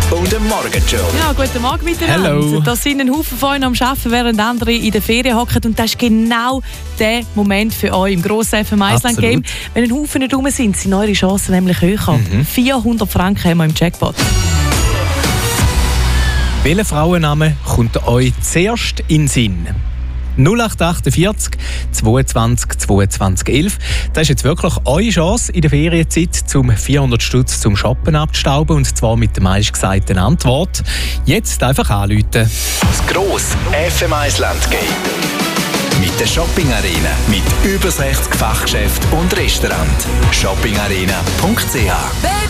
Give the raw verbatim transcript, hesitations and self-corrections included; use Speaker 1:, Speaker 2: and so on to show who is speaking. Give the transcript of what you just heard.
Speaker 1: und dem Morgenshow.
Speaker 2: Ja, guten Morgen miteinander.
Speaker 3: Hello.
Speaker 2: Da sind ein Haufen von euch am Arbeiten, während andere in der Ferien hocken. Und das ist genau der Moment für euch im grossen F M Island Game. Wenn ein Haufen nicht rum sind, sind eure Chancen nämlich höher. Mhm. vierhundert Franken haben wir im Jackpot.
Speaker 3: Welcher Frauenname kommt euch zuerst in den Sinn? null acht achtundvierzig zweiundzwanzig zweiundzwanzig elf. Das ist jetzt wirklich eure Chance in der Ferienzeit, zum vierhundert Stutz zum Shoppen abzustauben, und zwar mit der meistgesagten Antwort. Jetzt einfach anrufen.
Speaker 1: Das grosse F M Island Game. Mit der Shopping Arena. Mit über sechzig Fachgeschäften und Restaurants. shopping arena punkt c h